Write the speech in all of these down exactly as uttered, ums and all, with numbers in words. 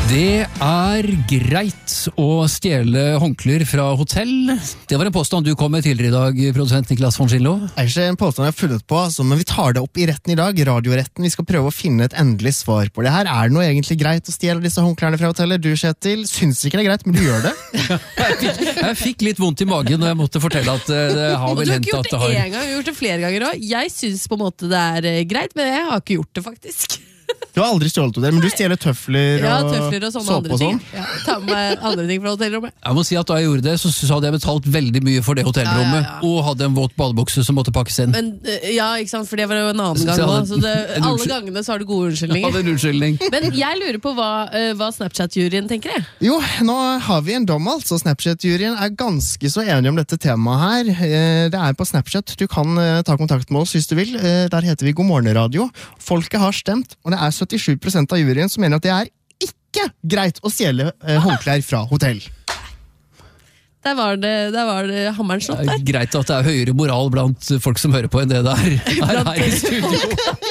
Det er greit å stjele håndklær fra hotell. Det var en påstand du kom med tidligere i dag, produsent Niklas von Schillo. Det er ikke en påstand jeg har funnet på, altså, men vi tar det opp i retten i dag, radioretten. Vi skal prøve å finne et endelig svar på det her. Er det noe egentlig greit å stjele disse håndklærne fra hotellet? Du, Kjetil, syns ikke det er greit, men du gjør det. jeg, fikk, jeg fikk litt vondt i magen når jeg måtte fortelle at det har vel hendt at det har... Du har ikke gjort det en gang, du har gjort det flere ganger også. Jeg synes på en måte det er greit, men jeg har ikke gjort det faktisk. Du har aldri stjålet det, men du stjeler tøfler og, ja, tøfler og sånne andre og sånn. ting. Ja, ta med andre ting fra hotellrommet. Jeg må si at da jeg gjorde det, så, så hadde jeg betalt veldig mye for det hotellrommet, ja, ja, ja. Og hadde en våt badebukse som måtte pakkes inn. Men, ja, ikke sant, for det var jo en annen gang også, så det, alle gangene så har du gode unnskyldninger. Ja, det er en unnskyldning. Men jeg lurer på hva, hva Snapchat-juryen tenker jeg. Jo, nå har vi en dom altså. Snapchat-juryen er ganske så enige om dette temaet her. Det er på Snapchat. Du kan ta kontakt med oss hvis du vil. Der heter vi God Morgen Radio. Folket har stemt, og det er syttisju prosent av juryen som mener at det er ikke greit å stjele eh, håndklær fra hotell. Der var det, der var det hammeren slått der. Det er greit at det er høyere moral blant folk som hører på enn det der er her i studio.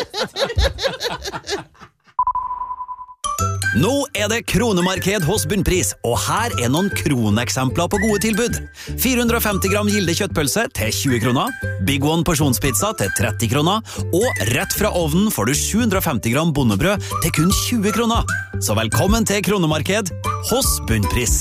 Nå er det kronemarked hos Bunnpris, og her er noen kroneksempler på gode tilbud. fire hundre og femti gram Gilde kjøttpølse til tjue kroner, Big One porsjonspizza til tretti kroner, og rett fra ovnen får du sju hundre og femti gram bondebrød til kun tjue kroner. Så velkommen til kronemarked hos Bunnpris.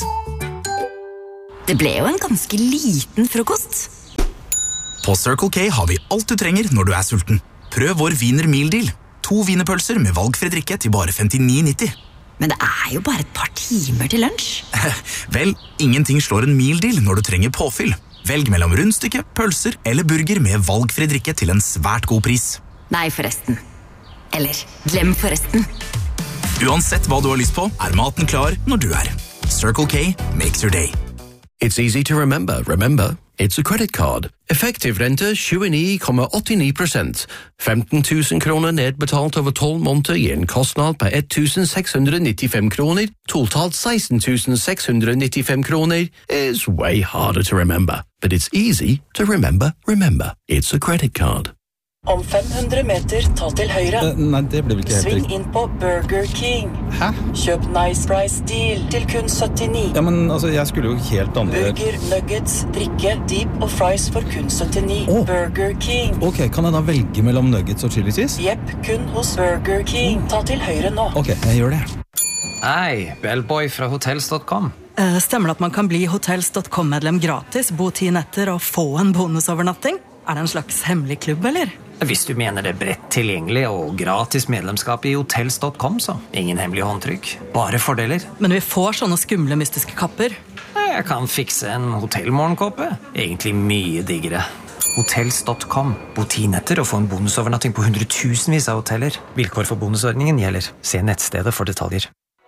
Det ble jo en ganske liten frokost. På Circle K har vi alt du trenger når du er sulten. Prøv vår Wiener Meal Deal. To wienerpølser med valgfri drikke til bare femtini nitti. Men det er jo bare et par timer til lunsj. Vel, ingenting slår en meal deal når du trenger påfyll. Velg mellom rundstykke, pølser eller burger med valgfri drikke til en svært god pris. Nei, forresten. Eller, glem forresten. Uansett hva du har lyst på, er maten klar når du er. Circle K makes your day. It's easy to remember. Remember, it's a credit card. Effektiv rente tjueni komma åttini prosent. femten tusen kroner nedbetalt over tolv måneder gir en kostnad på ett tusen seks hundre nittifem kroner. Totalt seksten tusen seks hundre nittifem kroner is way harder to remember. But it's easy to remember. Remember, it's a credit card. Om fem hundre meter, ta til høyre. Uh, nei, det blir vel ikke helt Sving riktig. inn på Burger King. Hæ? Kjøp Nice Price Deal til kun syttini. Ja, men altså, jeg skulle jo helt andre... Burger, nuggets, drikke, deep og fries for kun syttini. Oh. Burger King. Ok, kan jeg da velge mellom nuggets og chili cheese? Jepp, kun hos Burger King. Ta til høyre nå. Ok, jeg gjør det. Hei, Bellboy fra hotels punktum com. Uh, stemmer det at man kan bli hotels punktum com-medlem gratis, bo ti netter og få en bonusovernatting? Er det en slags hemmelig klubb, eller? Hvis du mener det er bredt tilgjengelig og gratis medlemskap i hotels punktum com, så ingen hemmelige håndtrykk. Bare fordeler. Men vi får sånne skumle, mystiske kapper. Jeg kan fikse en hotellmorgenkåpe. Egentlig mye diggere. hotels punktum com. Bo ti netter og få en bonusovernatting på hundretusenvis av hoteller. Vilkår for bonusordningen gjelder. Se nettstedet for detaljer.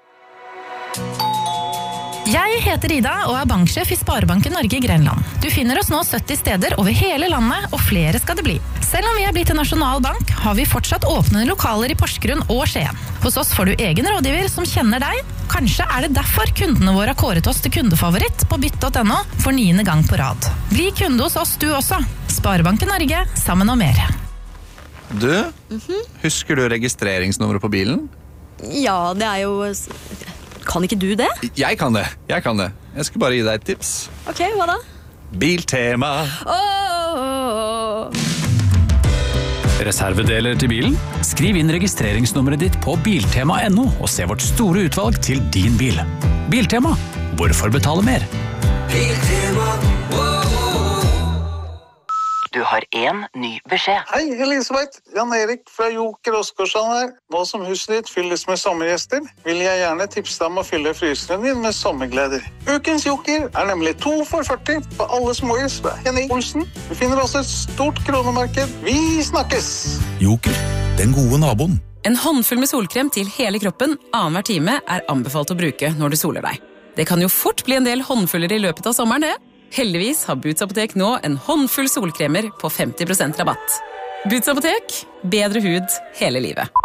Jeg heter Ida og er banksjef i Sparebanken Norge i Grenland. Du finner oss nå sytti steder over hele landet, og flere skal det bli. Selv om vi er blitt en nasjonal bank, har vi fortsatt åpne lokaler i Porsgrunn og Skien. Hos oss får du egen rådgiver som kjenner deg. Kanskje er det derfor kundene våre har kåret oss til kundefavoritt på bytt punktum no for niende gang på rad. Bli kunde hos oss du også. Sparebanken Norge, sammen og mer. Du, mm-hmm. Husker du registreringsnummeret på bilen? Ja, det er jo... Kan ikke du det? Jeg kan det, jeg kan det. Jeg skal bare gi deg et tips. Ok, hva da? Biltema. Oh! Reservedeler til bilen? Skriv inn registreringsnummeret ditt på biltema punktum no og se vårt store utvalg til din bil. Biltema. Hvorfor betale mer? Biltema. Du har en ny beskjed. Hei, Elisabeth. Jan Erik fra Joker Oskarsson her. Nå som huset ditt fylles med sommergjester, vil jeg gjerne tipse deg om å fylle fryseren din med sommergleder. Ukens Joker er nemlig to for førti på alle småhus fra Henning Olsen. Vi finner også et stort kronemarked. Vi snakkes! Joker, den gode naboen. En håndfull med solkrem til hele kroppen annenhver time er anbefalt å bruke når du soler deg. Det kan jo fort bli en del håndfuller i løpet av sommeren, det. Heldigvis har Boots Apotek nå en håndfull solkremer på femti prosent rabatt. Boots Apotek, bedre hud hele livet.